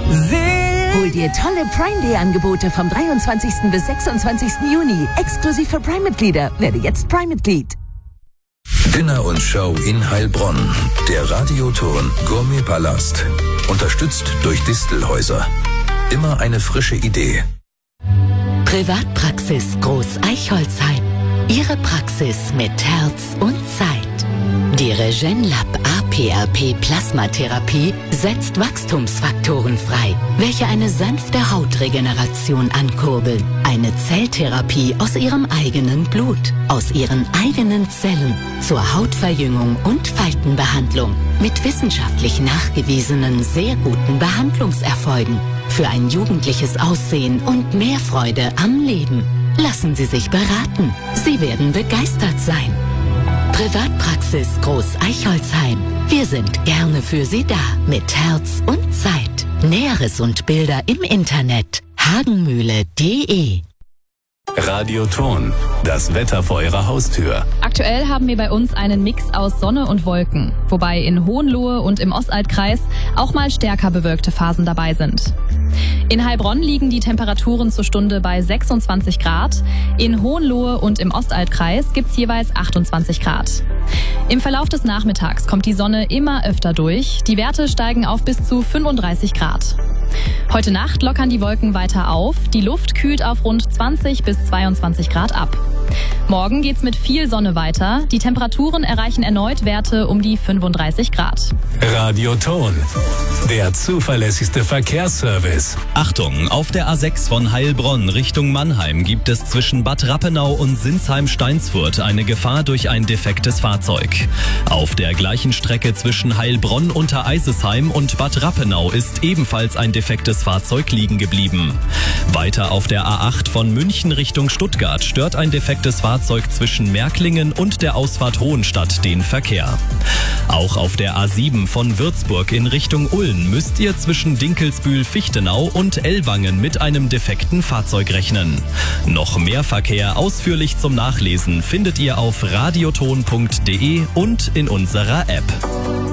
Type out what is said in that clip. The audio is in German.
Hol dir tolle Prime Day Angebote vom 23. bis 26. Juni. Exklusiv für Prime-Mitglieder. Werde jetzt Prime-Mitglied. Dinner und Show in Heilbronn. Der Radioton Gourmet-Palast. Unterstützt durch Distelhäuser. Immer eine frische Idee. Privatpraxis Groß Eichholzheim. Ihre Praxis mit Herz und Zeit. Die Regenlab APRP Plasmatherapie setzt Wachstumsfaktoren frei, welche eine sanfte Hautregeneration ankurbeln. Eine Zelltherapie aus ihrem eigenen Blut, aus ihren eigenen Zellen zur Hautverjüngung und Faltenbehandlung mit wissenschaftlich nachgewiesenen sehr guten Behandlungserfolgen für ein jugendliches Aussehen und mehr Freude am Leben. Lassen Sie sich beraten. Sie werden begeistert sein. Privatpraxis Groß Eichholzheim. Wir sind gerne für Sie da mit Herz und Zeit. Näheres und Bilder im Internet hagenmühle.de. Radioton, das Wetter vor Ihrer Haustür. Aktuell haben wir bei uns einen Mix aus Sonne und Wolken, wobei in Hohenlohe und im Ostaltkreis auch mal stärker bewölkte Phasen dabei sind. In Heilbronn liegen die Temperaturen zur Stunde bei 26 Grad. In Hohenlohe und im Ostaltkreis gibt's jeweils 28 Grad. Im Verlauf des Nachmittags kommt die Sonne immer öfter durch. Die Werte steigen auf bis zu 35 Grad. Heute Nacht lockern die Wolken weiter auf. Die Luft kühlt auf rund 20 bis 22 Grad ab. Morgen geht's mit viel Sonne weiter. Die Temperaturen erreichen erneut Werte um die 35 Grad. Radioton, der zuverlässigste Verkehrsservice. Achtung, auf der A6 von Heilbronn Richtung Mannheim gibt es zwischen Bad Rappenau und Sinsheim-Steinsfurt eine Gefahr durch ein defektes Fahrzeug. Auf der gleichen Strecke zwischen Heilbronn unter Eisesheim und Bad Rappenau ist ebenfalls ein defektes Fahrzeug liegen geblieben. Weiter auf der A8 von München Richtung Stuttgart stört ein defektes Fahrzeug zwischen Märklingen und der Ausfahrt Hohenstadt den Verkehr. Auch auf der A7 von Würzburg in Richtung Ulm müsst ihr zwischen Dinkelsbühl-Fichtenau und Ellwangen mit einem defekten Fahrzeug rechnen. Noch mehr Verkehr ausführlich zum Nachlesen findet ihr auf radioton.de und in unserer App.